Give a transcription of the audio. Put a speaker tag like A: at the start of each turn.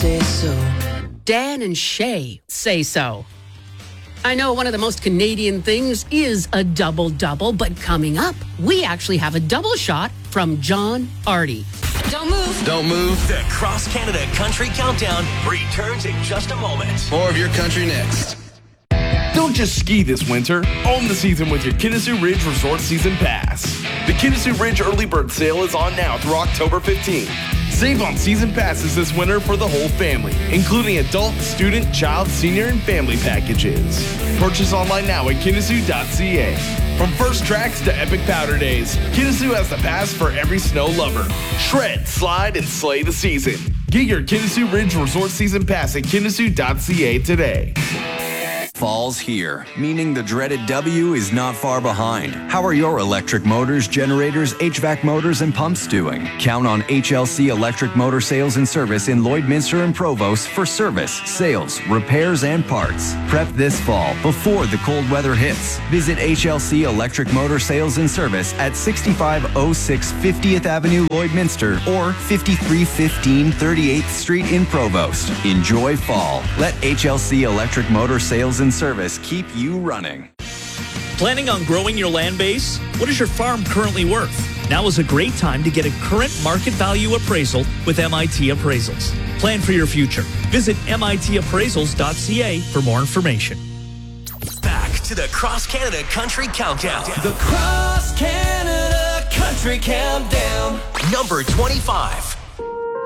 A: say so.
B: Dan and Shay say so. I know one of the most Canadian things is a double-double, but coming up, we actually have a double shot from John Arty.
C: Don't move.
D: Don't move.
E: The Cross Canada Country Countdown returns in just a moment.
D: More of your country next.
F: Don't just ski this winter. Own the season with your Kinnison Ridge Resort Season Pass. The Kinnison Ridge Early Bird Sale is on now through October 15th. Save on season passes this winter for the whole family, including adult, student, child, senior, and family packages. Purchase online now at Kinnison.ca. From first tracks to epic powder days, Kinnison has the pass for every snow lover. Shred, slide, and slay the season. Get your Kinnison Ridge Resort Season Pass at Kinnison.ca today.
G: Fall's here, meaning the dreaded W is not far behind. How are your electric motors, generators, HVAC motors, and pumps doing? Count on HLC Electric Motor Sales and Service in Lloydminster and Provost for service, sales, repairs, and parts. Prep this fall before the cold weather hits. Visit HLC Electric Motor Sales and Service at 6506 50th Avenue, Lloydminster, or 5315 38th Street in Provost. Enjoy fall. Let HLC Electric Motor Sales and Service keep you running.
H: Planning on growing your land base? What is your farm currently worth? Now is a great time to get a current market value appraisal with MIT Appraisals. Plan for your future. Visit mitappraisals.ca for more information.
E: Back to the Cross Canada Country Countdown.
A: The Cross Canada Country Countdown.
E: Number 25.